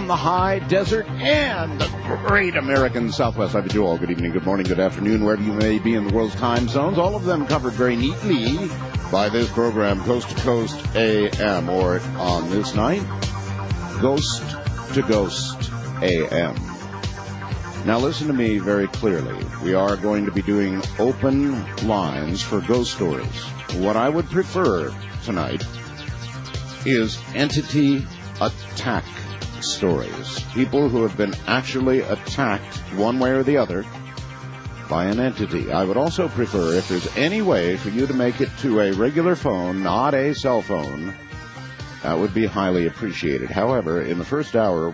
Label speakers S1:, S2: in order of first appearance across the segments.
S1: from the high desert and the great American Southwest. I bid you all good evening, good morning, good afternoon, wherever you may be in the world's time zones. All of them covered very neatly by this program, Coast to Coast AM, or on this night, Ghost to Ghost AM. Now listen to me very clearly. We are going to be doing open lines for ghost stories. What I would prefer tonight is entity attack stories. People who have been actually attacked one way or the other by an entity. I would also prefer, if there's any way for you to make it to a regular phone, not a cell phone, that would be highly appreciated. However, in the first hour,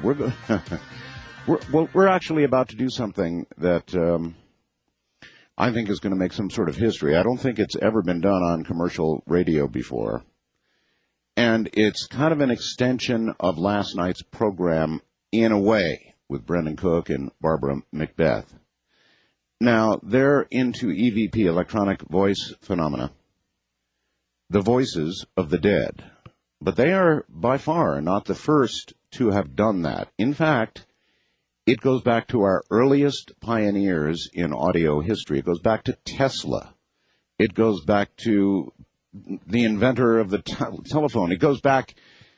S1: we're actually about to do something that I think is going to make some sort of history. I don't think it's ever been done on commercial radio before. And it's kind of an extension of last night's program in a way with Brendan Cook and Barbara Macbeth. Now, they're into EVP, electronic voice phenomena, the voices of the dead. But they are by far not the first to have done that. In fact, it goes back to our earliest pioneers in audio history. It goes back to Tesla. It goes back to the inventor of the telephone. It goes back,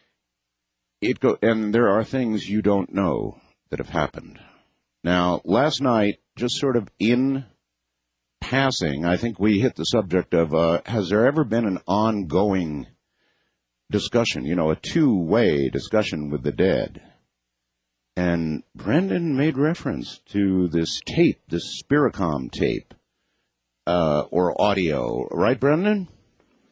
S1: and there are things you don't know that have happened. Now, last night, just sort of in passing, I think we hit the subject of, has there ever been an ongoing discussion, a two-way discussion with the dead? And Brendan made reference to this tape, this Spiricom tape, or audio. Right, Brendan?